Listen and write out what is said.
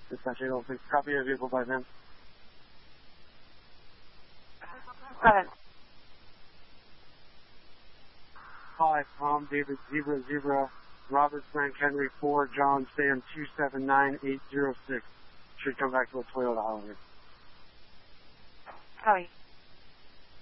Dispatch 806. Copy a vehicle by van. Go ahead. Hi, Tom, David, Zebra, Robert, Frank, Henry, 4, John, Sam, 279806. Should come back to a Toyota Highlander. Copy.